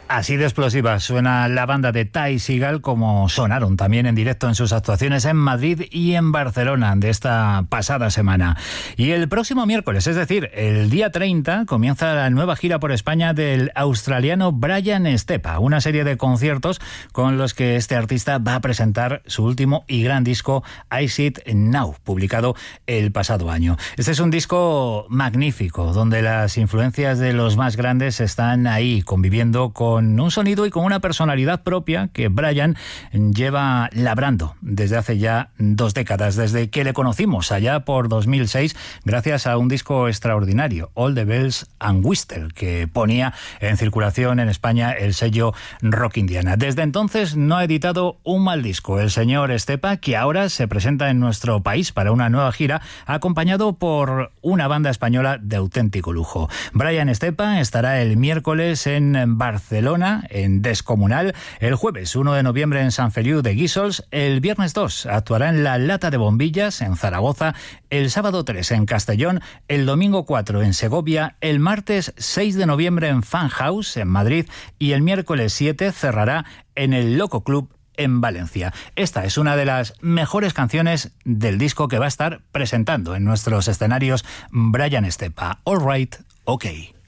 Así de explosiva suena la banda de Ty Segall, como sonaron también en directo en sus actuaciones en Madrid y en Barcelona de esta pasada semana. Y el próximo miércoles, es decir, el día 30, comienza la nueva gira por España del australiano Brian Estepa, una serie de conciertos con los que este artista va a presentar su último y gran disco, I See It Now, publicado el pasado año. Este es un disco magnífico, donde las influencias de los más grandes están ahí, conviviendo con un sonido y con una personalidad propia que Brian lleva labrando desde hace ya 2 décadas, desde que le conocimos allá por 2006, gracias a un disco extraordinario, All the Bells and Whistle, que ponía en circulación en España el sello Rock Indiana. Desde entonces no ha editado un mal disco el señor Estepa, que ahora se presenta en nuestro país para una nueva gira, acompañado por una banda española de auténtico lujo. Brian Estepa estará el miércoles en Barcelona, en Descomunal, el jueves 1 de noviembre en Sant Feliu de Guíxols, el viernes 2 actuará en La Lata de Bombillas en Zaragoza, el sábado 3 en Castellón, el domingo 4 en Segovia, el martes 6 de noviembre en Fan House en Madrid y el miércoles 7 cerrará en el Loco Club en Valencia. Esta es una de las mejores canciones del disco que va a estar presentando en nuestros escenarios Brian Estepa. All right, okay.